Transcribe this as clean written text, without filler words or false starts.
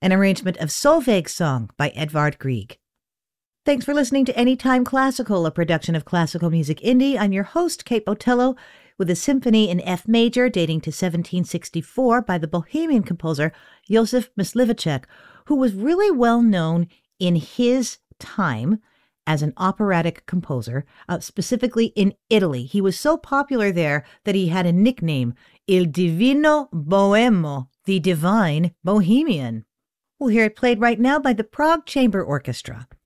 an arrangement of Solveig's Song by Edvard Grieg. Thanks for listening to Anytime Classical, a production of Classical Music Indie. I'm your host, Kate Botello, with a symphony in F major dating to 1764 by the Bohemian composer Josef Mysliveček, who was really well known in his time as an operatic composer, specifically in Italy. He was so popular there that he had a nickname, Il Divino Boemo, the Divine Bohemian. We'll hear it played right now by the Prague Chamber Orchestra.